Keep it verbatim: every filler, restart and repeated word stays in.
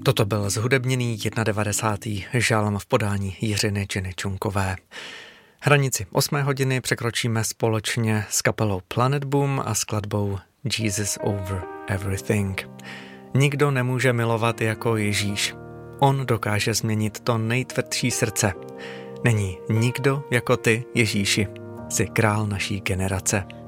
Toto byl zhudebněný devadesátý první žalm v podání Jiřiny Jenny Čunkové. Hranici osmé hodiny překročíme společně s kapelou Planet Boom a skladbou Jesus Over Everything. Nikdo nemůže milovat jako Ježíš. On dokáže změnit to nejtvrdší srdce. Není nikdo jako ty, Ježíši. Jsi král naší generace.